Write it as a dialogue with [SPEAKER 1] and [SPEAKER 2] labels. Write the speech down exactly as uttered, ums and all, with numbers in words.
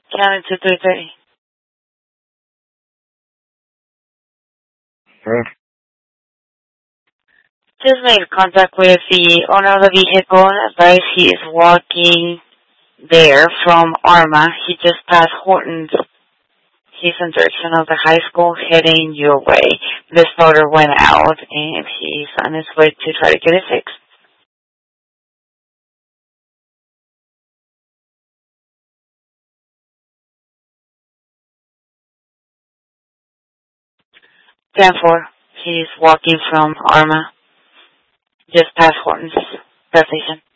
[SPEAKER 1] Counting to three thirty.
[SPEAKER 2] Huh?
[SPEAKER 1] Just made contact with the owner of the vehicle and advised he is walking there from Arma. He just passed Horton's. He's in direction of the high school heading your way. The starter went out and he's on his way to try to get it fixed. ten four. He's walking from Arma, just past Horton's gas station.